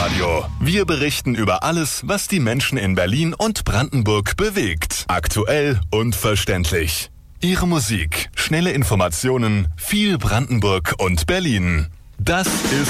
Bürgerradio. Wir berichten über alles, was die Menschen in Berlin und Brandenburg bewegt. Aktuell und verständlich. Ihre Musik, schnelle Informationen, viel Brandenburg und Berlin. Das ist